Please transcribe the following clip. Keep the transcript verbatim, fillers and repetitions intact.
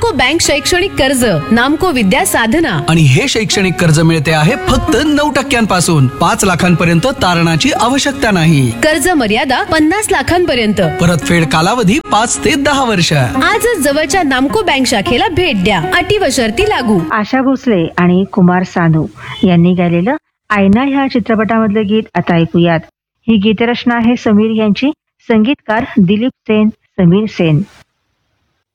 नामको बँक शैक्षणिक कर्ज, नामको विद्या साधना. आणि हे शैक्षणिक कर्ज मिळते आहे फक्त नऊ टक्क्यांपासून. पाच लाखांपर्यंत तारणाची आवश्यकता नाही. कर्ज मर्यादा पन्नास लाखांपर्यंत. परतफेड कालावधी पाच ते दहा वर्ष. आजच जवळच्या नामको बँक शाखेला भेट द्या. अटी व शर्ती लागू. आशा भोसले आणि कुमार सानू यांनी गायलेलं आयना ह्या चित्रपटामधलं गीत आता ऐकूयात. ही गीतरचना आहे समीर यांची, संगीतकार दिलीप सेन, समीर सेन.